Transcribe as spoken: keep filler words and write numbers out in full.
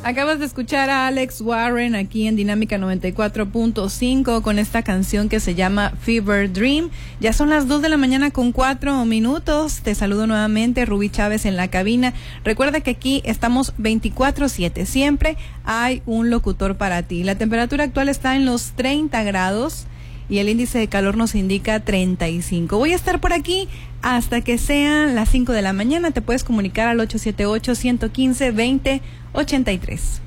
Acabas de escuchar a Alex Warren aquí en Dinámica noventa y cuatro punto cinco con esta canción que se llama Fever Dream. Ya son las dos de la mañana con cuatro minutos. Te saludo nuevamente, Rubí Chávez en la cabina. Recuerda que aquí estamos veinticuatro siete. Siempre hay un locutor para ti. La temperatura actual está en los treinta grados y el índice de calor nos indica treinta y cinco. Voy a estar por aquí hasta que sean las cinco de la mañana. Te puedes comunicar al ocho siete ocho, uno uno cinco, dos cero, dos cero ocho tres.